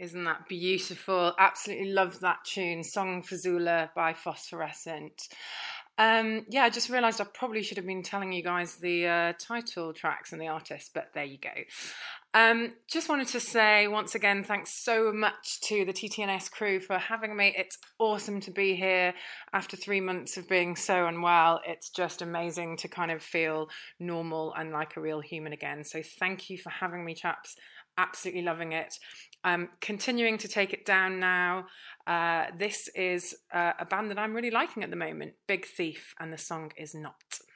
Isn't that beautiful? Absolutely love that tune. Song for Zula by Phosphorescent. Yeah, I just realised I probably should have been telling you guys the title tracks and the artists, but there you go. Just wanted to say once again, thanks so much to the TTNS crew for having me. It's awesome to be here after 3 months of being so unwell. It's just amazing to kind of feel normal and like a real human again. So thank you for having me, chaps. Absolutely loving it. Continuing to take it down now. This is a band that I'm really liking at the moment, Big Thief, and the song is Not.